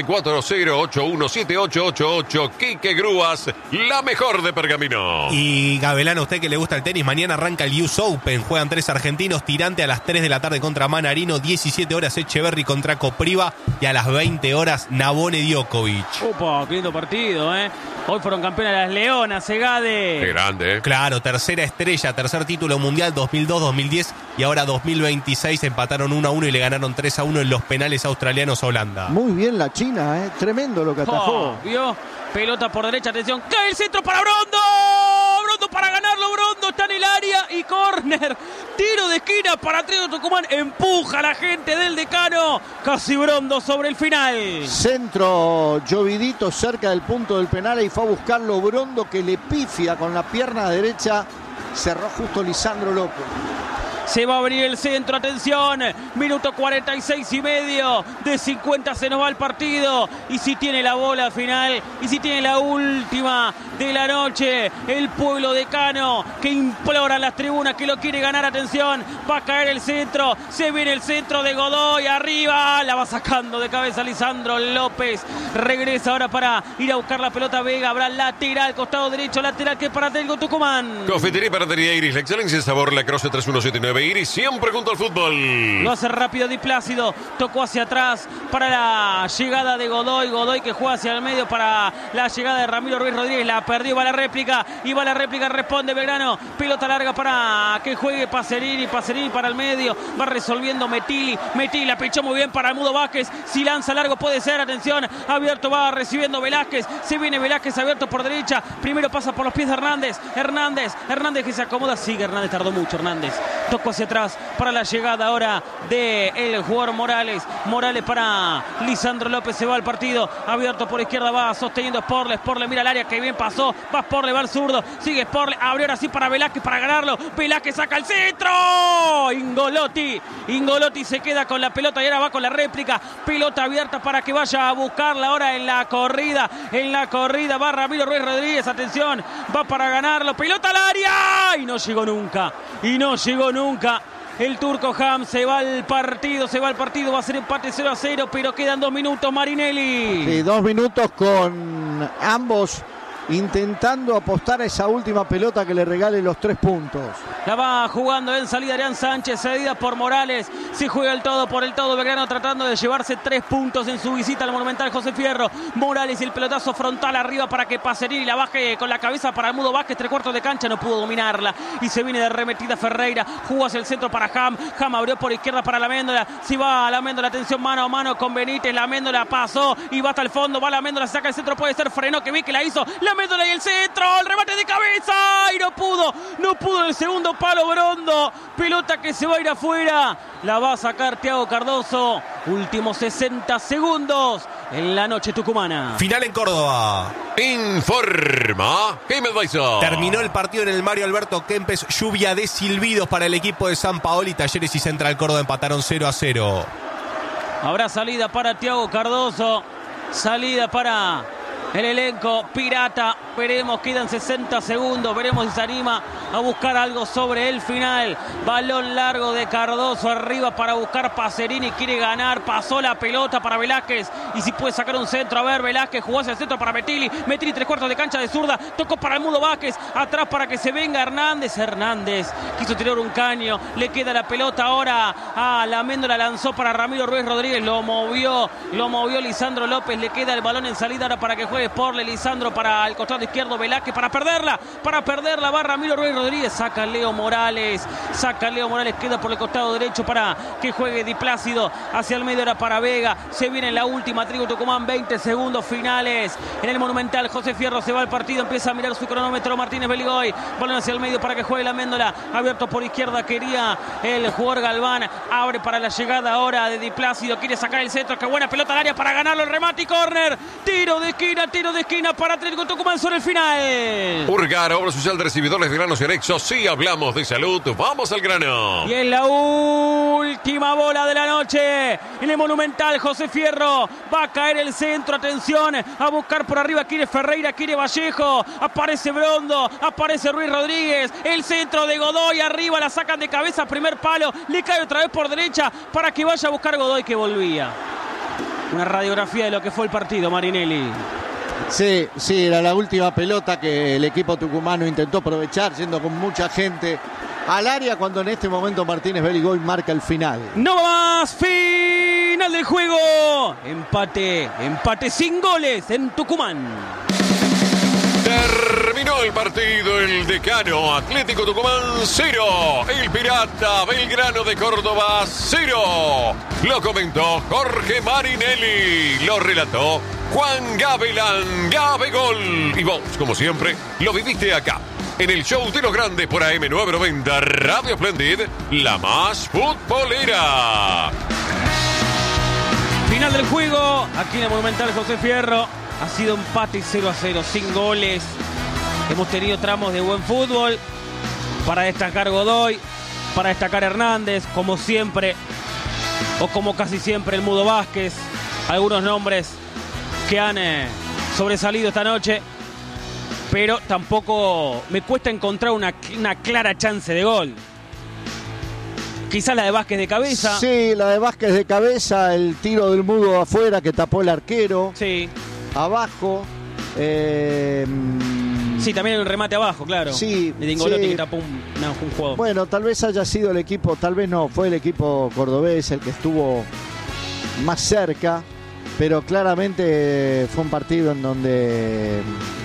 011-4081-7888. Quique Grúas, la mejor de pergamino. Y Gabelano, a usted que le gusta el tenis, mañana arranca el US Open. Juegan 3 argentinos, Tirante a las 3 de la tarde contra Manarino, 17 horas Echeverry contra Copriva y a las 20 horas Nabone Djokovic. Opa, qué lindo partido, ¿eh? Hoy fueron campeones las Leonas, Segade. Qué grande, ¿eh? Claro, tercera estrella, tercer título mundial 2002-2010 y ahora 2026 empataron 1-1 y le ganaron 3-1 en los penales australianos a Holanda. Muy bien la China, tremendo lo que atajó. ¿Vio? Pelota por derecha, atención, cae el centro para Brondo. Brondo para ganarlo, Brondo está en el área y córner. Tiro de esquina para Atlético Tucumán, empuja a la gente del Decano. Casi Brondo sobre el final. Centro llovidito cerca del punto del penal y fue a buscarlo Brondo, que le pifia con la pierna derecha cerró justo Lisandro López. Se va a abrir el centro, atención, minuto 46 y medio, de 50 se nos va el partido, y si tiene la bola final, y si tiene la última de la noche, el pueblo decano que implora en las tribunas, que lo quiere ganar, atención, va a caer el centro, se viene el centro de Godoy, arriba, la va sacando de cabeza Lisandro López, regresa ahora para ir a buscar la pelota Vega, habrá lateral, costado derecho, lateral que es para Telgo Tucumán. Cafetería y Panadería Iris, la excelencia de sabor, la Croce 3179 Iris, siempre junto al fútbol. Lo hace rápido Di Plácido, tocó hacia atrás para la llegada de Godoy que juega hacia el medio para la llegada de Ramiro Ruiz Rodríguez, la perdió, va la réplica, responde Belgrano, pelota larga para que juegue Pacerini para el medio, va resolviendo Metilli la pechó muy bien para el Mudo Vázquez, si lanza largo puede ser, atención, abierto va recibiendo Velázquez, se viene Velázquez abierto por derecha, primero pasa por los pies de Hernández que se acomoda, sigue Hernández, tardó mucho Hernández, tocó hacia atrás para la llegada ahora del jugador Morales para Lisandro López, se va al partido, abierto por izquierda, va sosteniendo Sporle mira el área que bien pasó, va Sporle, va al zurdo, sigue Sporle, abrió ahora sí para Velázquez para ganarlo, Velázquez saca el centro, Ingolotti se queda con la pelota y ahora va con la réplica, pelota abierta para que vaya a buscarla ahora en la corrida va Ramiro Ruiz Rodríguez, atención, va para ganarlo, pelota al área y no llegó nunca. El turco Ham se va al partido, va a ser empate 0-0, pero quedan 2 minutos, Marinelli. Sí, 2 minutos con ambos intentando apostar a esa última pelota que le regale los 3 puntos. La va jugando en salida Arián Sánchez, cedida por Morales. Se juega el todo por el todo. Belgrano tratando de llevarse 3 puntos en su visita al Monumental José Fierro. Morales y el pelotazo frontal arriba para que Pacerini la baje con la cabeza para el Mudo Vázquez. 3/4 de cancha, no pudo dominarla. Y se viene de remetida Ferreira. Jugó hacia el centro para Ham. Ham abrió por izquierda para Laméndola. Si va Laméndola, atención, mano a mano con Benítez. Laméndola pasó y va hasta el fondo. Va Laméndola, saca el centro, puede ser, frenó, que vi que la hizo. Laméndola y el centro, el remate de cabeza. Y no pudo en el segundo palo Brondo, pelota que se va a ir afuera, la va a sacar Thiago Cardoso, últimos 60 segundos en la noche tucumana. Final en Córdoba. Informa Game Advisor. Terminó el partido en el Mario Alberto Kempes, lluvia de silbidos para el equipo de San Paoli. Talleres y Central Córdoba empataron 0-0. Habrá salida para Thiago Cardoso, salida para el elenco pirata, veremos, quedan 60 segundos, veremos si se anima a buscar algo sobre el final. Balón largo de Cardoso arriba para buscar Pacerini, quiere ganar, pasó la pelota para Velázquez y si puede sacar un centro, a ver, Velázquez jugó hacia el centro para Metilli 3/4 de cancha de zurda, tocó para el Mudo Vázquez, atrás para que se venga Hernández quiso tirar un caño, le queda la pelota ahora a Laméndola, lanzó para Ramiro Ruiz Rodríguez, lo movió Lisandro López, le queda el balón en salida ahora para que juegue Sporle, Lisandro para el costado izquierdo, Velázquez para perderla, va Ramiro Ruiz Rodríguez, saca Leo Morales, queda por el costado derecho para que juegue Di Plácido, hacia el medio era para Vega, se viene la última, Trigo Tucumán, 20 segundos finales en el Monumental, José Fierro se va al partido, empieza a mirar su cronómetro, Martínez Beligoy, balón hacia el medio para que juegue Laméndola, abierto por izquierda, quería el jugador Galván, abre para la llegada ahora de Di Plácido, quiere sacar el centro, qué buena pelota al área para ganarlo, el remate y córner, tiro de esquina para Atlético Tucumán sobre el final. Urgar, obra social de recibidores de granos y anexos. Sí, hablamos de salud, vamos al grano. Y es la última bola de la noche en el Monumental, José Fierro, va a caer el centro, atención, a buscar por arriba, quiere Ferreira, quiere Vallejo, aparece Brondo, aparece Ruiz Rodríguez, el centro de Godoy, arriba la sacan de cabeza, primer palo, le cae otra vez por derecha para que vaya a buscar Godoy que volvía. Una radiografía de lo que fue el partido, Marinelli. Sí, era la última pelota que el equipo tucumano intentó aprovechar, yendo con mucha gente al área, cuando en este momento Martínez Beligoy marca el final. No más, final del juego. Empate sin goles en Tucumán. Terminó el partido, el Decano Atlético Tucumán 0, el Pirata Belgrano de Córdoba 0. Lo comentó Jorge Marinelli, lo relató Juan Gavilán, Gabegol. Y vos, como siempre, lo viviste acá, en el show de los grandes por AM990 Radio Splendid, la más futbolera. Final del juego, aquí en el Monumental José Fierro. Ha sido empate 0-0, sin goles. Hemos tenido tramos de buen fútbol. Para destacar Godoy, para destacar Hernández, como siempre, o como casi siempre el Mudo Vázquez. Algunos nombres que han sobresalido esta noche, pero tampoco me cuesta encontrar una clara chance de gol. Quizás la de Vázquez de cabeza. Sí, la de Vázquez de cabeza, el tiro del Mudo afuera que tapó el arquero. Sí. Abajo. Sí, también el remate abajo, claro. Sí. De Dingolotti, sí. que tapó un jugador. Bueno, tal vez haya sido el equipo, tal vez no, fue el equipo cordobés el que estuvo más cerca, pero claramente fue un partido en donde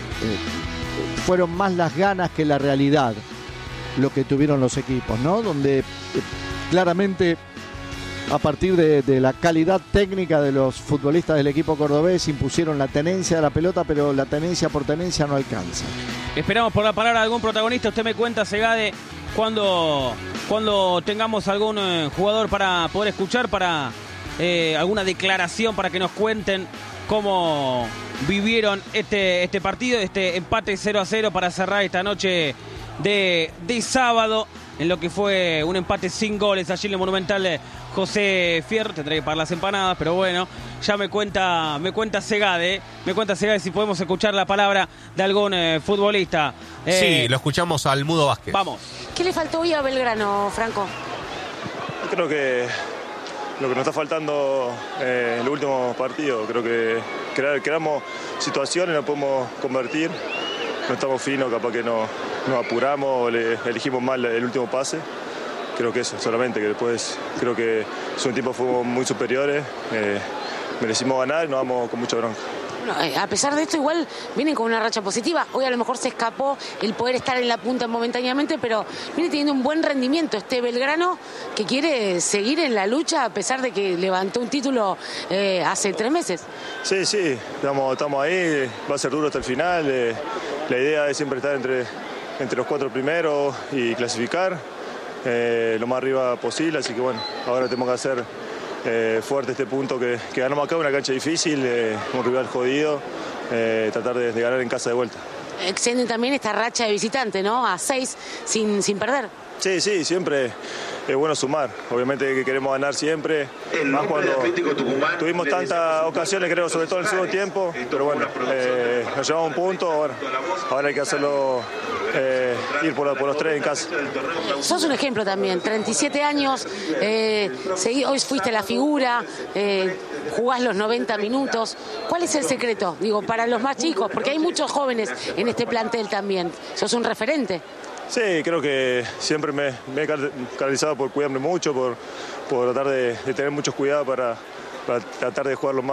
fueron más las ganas que la realidad lo que tuvieron los equipos, ¿no? Donde claramente a partir de la calidad técnica de los futbolistas del equipo cordobés impusieron la tenencia de la pelota, pero la tenencia por tenencia no alcanza. Esperamos por la palabra de algún protagonista. Usted me cuenta, Segade, cuando tengamos algún jugador para poder escuchar, para alguna declaración, para que nos cuenten cómo vivieron este partido, este empate 0-0 para cerrar esta noche de sábado, en lo que fue un empate sin goles allí en el Monumental José Fierro. Tendré que pagar las empanadas, pero bueno, ya me cuenta Segade, si podemos escuchar la palabra de algún futbolista. Sí, lo escuchamos al Mudo Vázquez. Vamos. ¿Qué le faltó hoy a Belgrano, Franco? Creo que lo que nos está faltando en el último partido, creo que creamos situaciones, no podemos convertir, no estamos finos, capaz que nos apuramos, elegimos mal el último pase. Creo que eso, solamente, que después creo que es un tiempo fuimos muy superiores, merecimos ganar y nos vamos con mucha bronca. Bueno, a pesar de esto, igual vienen con una racha positiva. Hoy a lo mejor se escapó el poder estar en la punta momentáneamente, pero viene teniendo un buen rendimiento este Belgrano, que quiere seguir en la lucha a pesar de que levantó un título hace 3 meses. Sí, estamos ahí, va a ser duro hasta el final. La idea es siempre estar entre los 4 primeros y clasificar lo más arriba posible, así que bueno, ahora tenemos que hacer fuerte este punto que ganamos acá, una cancha difícil, un rival jodido, tratar de ganar en casa de vuelta. Extienden también esta racha de visitante, ¿no? A 6 sin perder. Sí, siempre es bueno sumar. Obviamente que queremos ganar siempre, más cuando tuvimos tantas ocasiones, creo, sobre todo en el segundo tiempo, pero bueno, nos llevamos un punto, bueno, ahora hay que hacerlo, ir por los 3 en casa. Sos un ejemplo también, 37 años, hoy fuiste la figura, jugás los 90 minutos. ¿Cuál es el secreto? Digo, para los más chicos, porque hay muchos jóvenes en este plantel también. Sos un referente. Sí, creo que siempre me he caracterizado por cuidarme mucho, por tratar de tener muchos cuidados para tratar de jugar lo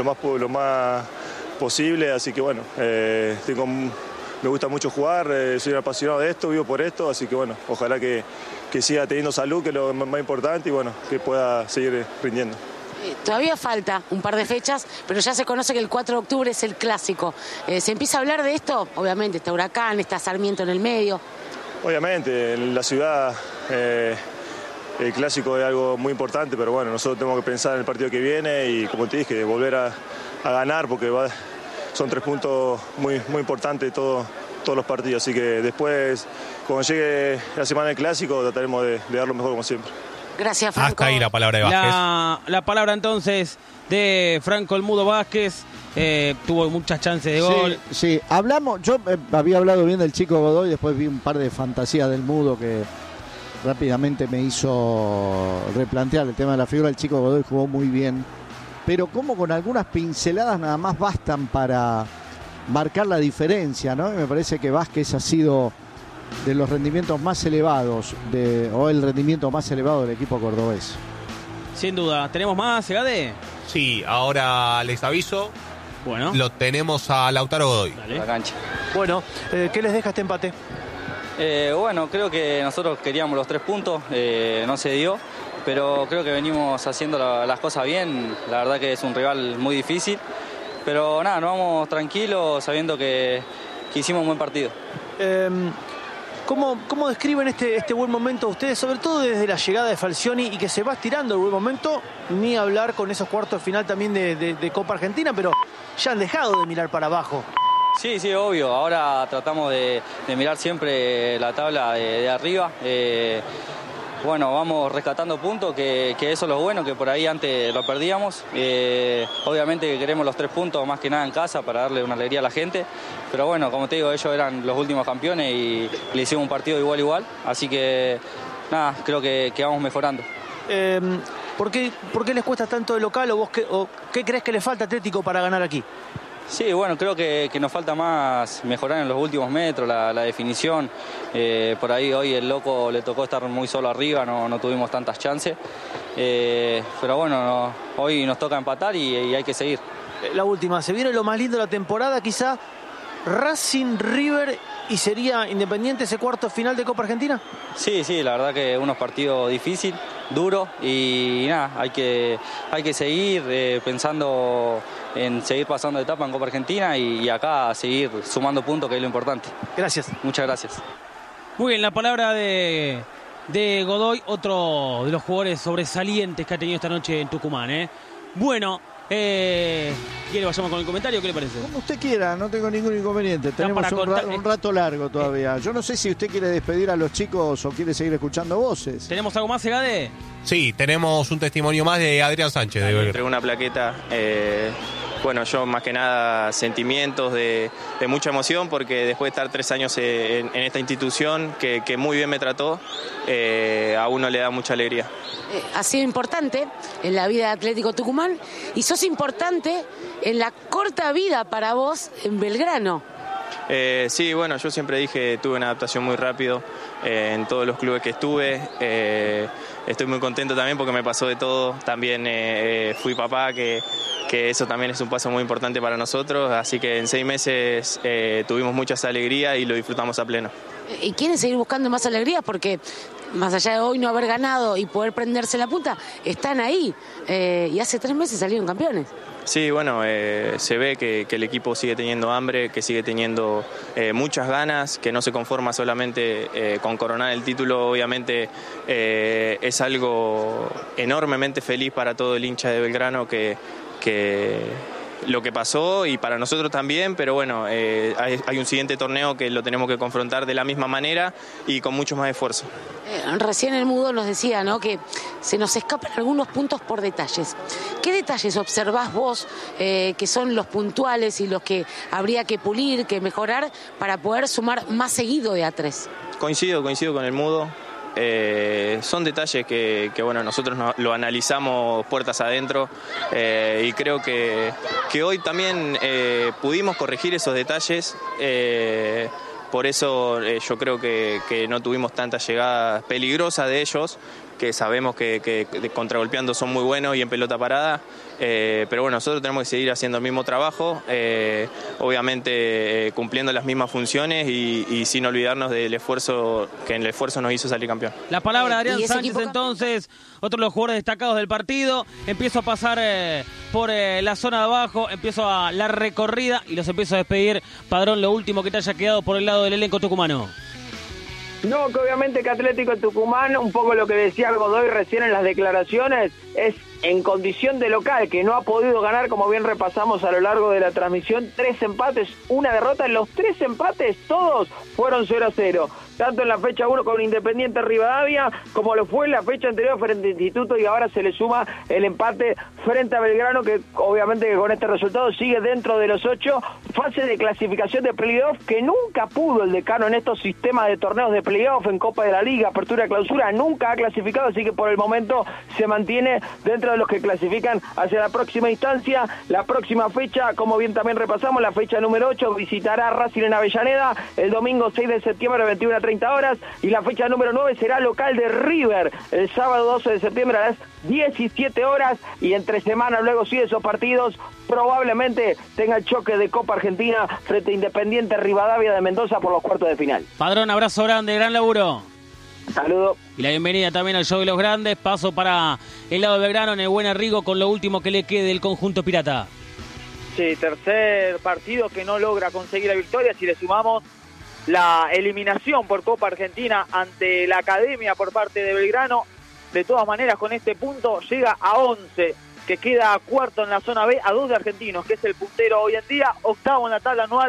más posible. Así que bueno, me gusta mucho jugar, soy un apasionado de esto, vivo por esto, así que bueno, ojalá que siga teniendo salud, que es lo más importante, y bueno, que pueda seguir rindiendo. Todavía falta un par de fechas, pero ya se conoce que el 4 de octubre es el clásico. ¿Se empieza a hablar de esto? Obviamente, está Huracán, está Sarmiento en el medio. Obviamente, en la ciudad el clásico es algo muy importante, pero bueno, nosotros tenemos que pensar en el partido que viene y, como te dije, volver a ganar, porque son 3 puntos muy importantes todos los partidos. Así que después, cuando llegue la semana del clásico, trataremos de dar lo mejor como siempre. Gracias, Franco. Hasta ahí la palabra de Vázquez. La palabra entonces de Franco el Mudo Vázquez. Tuvo muchas chances de gol. Sí, hablamos, yo había hablado bien del chico Godoy, después vi un par de fantasías del Mudo que rápidamente me hizo replantear el tema de la figura. El chico Godoy jugó muy bien, pero como con algunas pinceladas nada más bastan para marcar la diferencia, ¿no? Y me parece que Vázquez ha sido de los rendimientos más elevados, o el rendimiento más elevado del equipo cordobés. Sin duda. ¿Tenemos más, Segade? Sí, ahora les aviso. Bueno. Lo tenemos a Lautaro Godoy. Dale. La cancha. Bueno, ¿qué les deja este empate? Bueno, creo que nosotros queríamos los 3 puntos, no se dio, pero creo que venimos haciendo las cosas bien. La verdad que es un rival muy difícil, pero nada, nos vamos tranquilos sabiendo que hicimos un buen partido. ¿Cómo describen este buen momento ustedes, sobre todo desde la llegada de Falcioni y que se va estirando el buen momento? Ni hablar con esos cuartos de final también de Copa Argentina, pero ya han dejado de mirar para abajo. Sí, obvio. Ahora tratamos de mirar siempre la tabla de arriba. Bueno, vamos rescatando puntos, que eso es lo bueno, que por ahí antes lo perdíamos. Obviamente que queremos los 3 puntos más que nada en casa para darle una alegría a la gente. Pero bueno, como te digo, ellos eran los últimos campeones y le hicimos un partido igual. Así que nada, creo que vamos mejorando. ¿Por qué les cuesta tanto de local o qué crees que le falta a Atlético para ganar aquí? Sí, bueno, creo que nos falta más mejorar en los últimos metros, la definición. Por ahí hoy el Loco le tocó estar muy solo arriba, no tuvimos tantas chances. Pero bueno, hoy nos toca empatar y hay que seguir. La última, se viene lo más lindo de la temporada, quizá Racing, River y sería Independiente ese cuarto final de Copa Argentina. Sí, la verdad que unos partidos difíciles, duros y nada, hay que seguir pensando en seguir pasando de etapa en Copa Argentina y acá seguir sumando puntos, que es lo importante. Gracias. Muchas gracias. Muy bien, la palabra de Godoy, otro de los jugadores sobresalientes que ha tenido esta noche en Tucumán. Bueno, ¿quiere vayamos con el comentario? ¿Qué le parece? Como usted quiera, no tengo ningún inconveniente. Tenemos un rato largo todavía. Yo no sé si usted quiere despedir a los chicos o quiere seguir escuchando voces. ¿Tenemos algo más, Egade? Sí, tenemos un testimonio más de Adrián Sánchez. Entre una plaqueta, bueno, yo más que nada sentimientos de mucha emoción, porque después de estar 3 años en esta institución que muy bien me trató, a uno le da mucha alegría. Has sido importante en la vida de Atlético Tucumán y sos importante en la corta vida para vos en Belgrano. Sí, bueno, yo siempre dije, tuve una adaptación muy rápido en todos los clubes que estuve. Estoy muy contento también porque me pasó de todo. También fui papá, que eso también es un paso muy importante para nosotros. Así que en 6 meses tuvimos muchas alegrías y lo disfrutamos a pleno. ¿Y quieren seguir buscando más alegrías? Porque más allá de hoy no haber ganado y poder prenderse la punta, están ahí. Y hace 3 meses salieron campeones. Sí, bueno, se ve que el equipo sigue teniendo hambre, que sigue teniendo muchas ganas, que no se conforma solamente con coronar el título. Obviamente es algo enormemente feliz para todo el hincha de Belgrano que lo que pasó y para nosotros también, pero bueno, hay un siguiente torneo que lo tenemos que confrontar de la misma manera y con mucho más esfuerzo. Recién el Mudo nos decía, ¿no?, que se nos escapan algunos puntos por detalles. ¿Qué detalles observás vos que son los puntuales y los que habría que pulir, que mejorar para poder sumar más seguido de A3? Coincido con el Mudo. Son detalles que bueno, nosotros lo analizamos puertas adentro y creo que hoy también pudimos corregir esos detalles. Por eso yo creo que no tuvimos tantas llegadas peligrosas de ellos, que sabemos que contragolpeando son muy buenos y en pelota parada. Pero bueno, nosotros tenemos que seguir haciendo el mismo trabajo, obviamente cumpliendo las mismas funciones y sin olvidarnos del esfuerzo, que en el esfuerzo nos hizo salir campeón. La palabra de Adrián Sánchez, entonces, otro de los jugadores destacados del partido. Empiezo a pasar por la zona de abajo, empiezo a la recorrida y los empiezo a despedir. Padrón, lo último que te haya quedado por el lado del elenco tucumano. No, que obviamente que Atlético Tucumán, un poco lo que decía Godoy recién en las declaraciones, es en condición de local, que no ha podido ganar, como bien repasamos a lo largo de la transmisión, 3 empates, 1 derrota. Los 3 empates, todos fueron 0-0. Tanto en la fecha 1 con Independiente Rivadavia, como lo fue en la fecha anterior frente a Instituto, y ahora se le suma el empate frente a Belgrano, que obviamente que con este resultado sigue dentro de los 8. Fase de clasificación de playoff que nunca pudo el Decano en estos sistemas de torneos de playoff, en Copa de la Liga, Apertura, Clausura, nunca ha clasificado, así que por el momento se mantiene dentro de los que clasifican hacia la próxima instancia. La próxima fecha, como bien también repasamos, la fecha número 8, visitará Racing en Avellaneda el domingo 6 de septiembre a 21:30 horas, y la fecha número 9 será local de River el sábado 12 de septiembre a las 17 horas, y entre semana luego sí de esos partidos probablemente tenga el choque de Copa Argentina frente a Independiente Rivadavia de Mendoza por los cuartos de final. Padrón, abrazo grande, gran laburo. Saludos. Y la bienvenida también al show de los grandes. Paso para el lado de Belgrano en el buen Arrigo con lo último que le quede del conjunto pirata. Sí, tercer partido que no logra conseguir la victoria. Si le sumamos la eliminación por Copa Argentina ante la Academia por parte de Belgrano, de todas maneras con este punto llega a 11, que queda cuarto en la zona B, a 2 de Argentinos, que es el puntero hoy en día, octavo en la tabla anual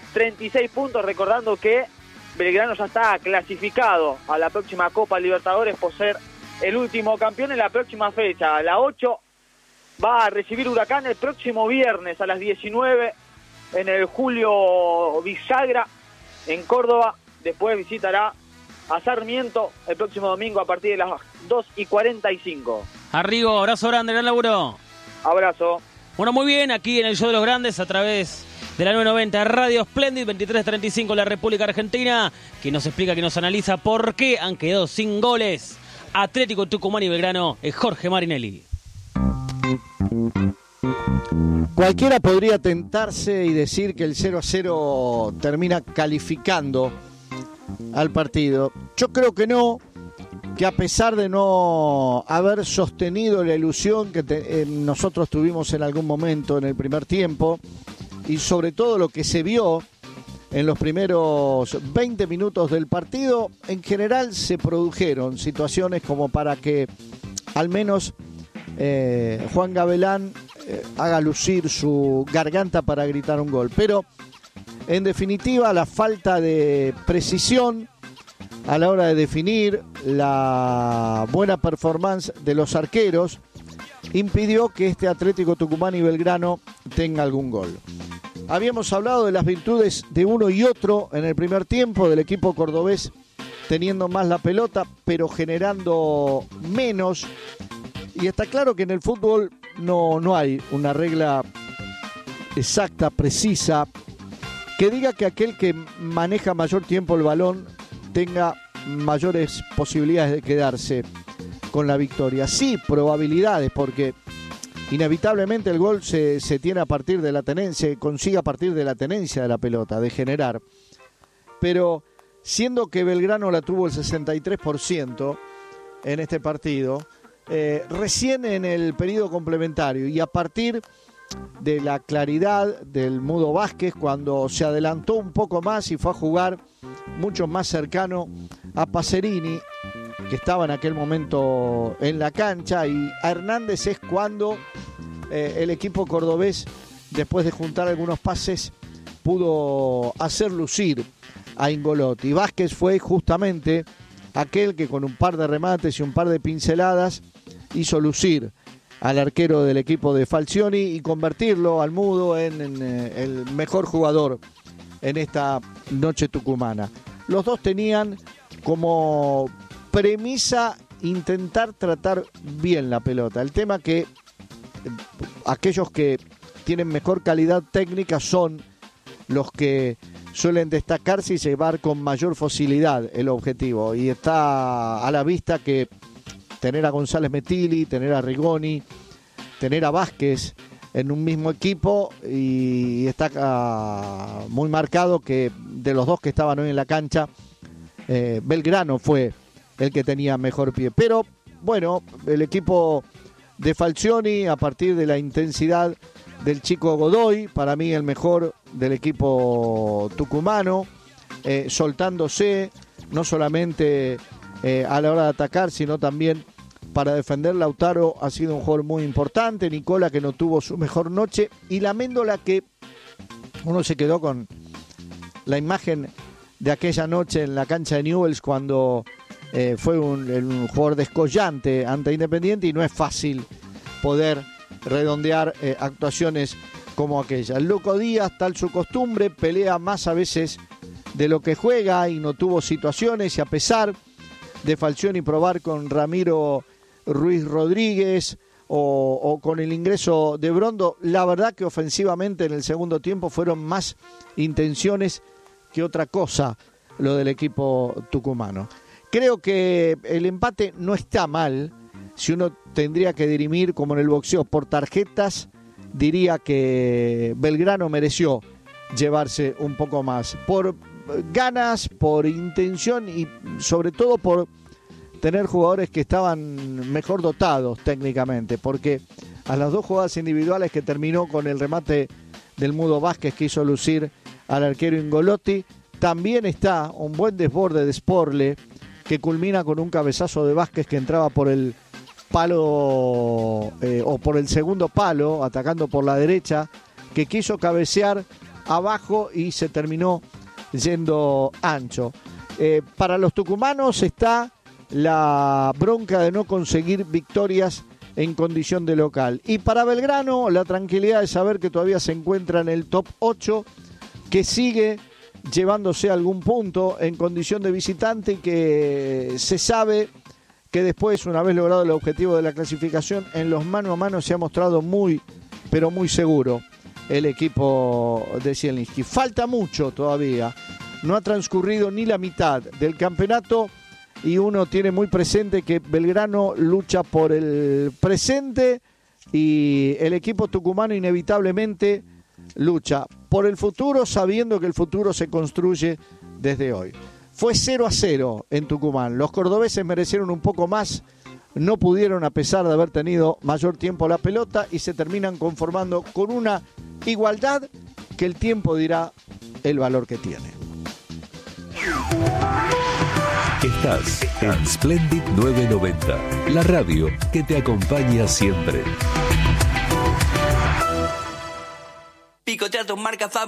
36 puntos, recordando que Belgrano ya está clasificado a la próxima Copa Libertadores por ser el último campeón en la próxima fecha. La 8 va a recibir Huracán el próximo viernes a las 19 en el Julio Bisagra en Córdoba. Después visitará a Sarmiento el próximo domingo a partir de las 2:45. Arrigo, abrazo grande, gran laburo. Abrazo. Bueno, muy bien, aquí en el Show de los Grandes a través de la 990 Radio Splendid, 23:35 la República Argentina, que nos explica, que nos analiza por qué han quedado sin goles Atlético Tucumán y Belgrano, es Jorge Marinelli. Cualquiera podría tentarse y decir que el 0-0 termina calificando al partido. Yo creo que no, que a pesar de no haber sostenido la ilusión que nosotros tuvimos en algún momento en el primer tiempo, y sobre todo lo que se vio en los primeros 20 minutos del partido, en general se produjeron situaciones como para que al menos Juan Gavilán haga lucir su garganta para gritar un gol. Pero en definitiva la falta de precisión a la hora de definir, la buena performance de los arqueros impidió que este Atlético Tucumán y Belgrano tenga algún gol. Habíamos hablado de las virtudes de uno y otro en el primer tiempo, del equipo cordobés teniendo más la pelota, pero generando menos. Y está claro que en el fútbol no hay una regla exacta, precisa, que diga que aquel que maneja mayor tiempo el balón tenga mayores posibilidades de quedarse con la victoria. Sí, probabilidades, porque inevitablemente el gol se tiene a partir de la tenencia, se consigue a partir de la tenencia de la pelota, de generar. Pero siendo que Belgrano la tuvo el 63% en este partido, recién en el periodo complementario y a partir de la claridad del Mudo Vázquez, cuando se adelantó un poco más y fue a jugar mucho más cercano a Pacerini, que estaba en aquel momento en la cancha, y a Hernández, es cuando el equipo cordobés, después de juntar algunos pases, pudo hacer lucir a Ingolotti. Vázquez fue justamente aquel que con un par de remates y un par de pinceladas hizo lucir al arquero del equipo de Falcioni y convertirlo al Mudo en el mejor jugador en esta noche tucumana. Los dos tenían como premisa intentar tratar bien la pelota. El tema que aquellos que tienen mejor calidad técnica son los que suelen destacarse y llevar con mayor facilidad el objetivo. Y está a la vista que tener a González Metilli, tener a Rigoni, tener a Vázquez en un mismo equipo, y está muy marcado que de los dos que estaban hoy en la cancha, Belgrano fue el que tenía mejor pie. Pero bueno, el equipo de Falcioni, a partir de la intensidad del chico Godoy, para mí el mejor del equipo tucumano, soltándose no solamente a la hora de atacar, sino también para defender. Lautaro ha sido un jugador muy importante. Nicola, que no tuvo su mejor noche, y la Méndola, que uno se quedó con la imagen de aquella noche en la cancha de Newell's cuando fue un jugador descollante ante Independiente, y no es fácil poder redondear actuaciones como aquella. El Loco Díaz, tal su costumbre, pelea más a veces de lo que juega y no tuvo situaciones, y a pesar de Falcioni probar con Ramiro Ruiz Rodríguez o con el ingreso de Brondo, la verdad que ofensivamente en el segundo tiempo fueron más intenciones que otra cosa lo del equipo tucumano. Creo que el empate no está mal. Si uno tendría que dirimir, como en el boxeo, por tarjetas, diría que Belgrano mereció llevarse un poco más. Por ganas, por intención y sobre todo por tener jugadores que estaban mejor dotados técnicamente, porque a las dos jugadas individuales que terminó con el remate del Mudo Vázquez, que hizo lucir al arquero Ingolotti, también está un buen desborde de Sporle, que culmina con un cabezazo de Vázquez que entraba por el palo o por el segundo palo, atacando por la derecha, que quiso cabecear abajo y se terminó yendo ancho. Para los tucumanos está la bronca de no conseguir victorias en condición de local. Y para Belgrano, la tranquilidad de saber que todavía se encuentra en el top 8, que sigue llevándose algún punto en condición de visitante y que se sabe que después, una vez logrado el objetivo de la clasificación, en los mano a mano se ha mostrado muy, pero muy seguro el equipo de Zielinski. Falta mucho todavía, no ha transcurrido ni la mitad del campeonato y uno tiene muy presente que Belgrano lucha por el presente y el equipo tucumano inevitablemente lucha por el futuro, sabiendo que el futuro se construye desde hoy. Fue 0-0 en Tucumán. Los cordobeses merecieron un poco más, no pudieron a pesar de haber tenido mayor tiempo la pelota y se terminan conformando con una igualdad que el tiempo dirá el valor que tiene. Estás en Splendid 990, la radio que te acompaña siempre. Picotea tus marcas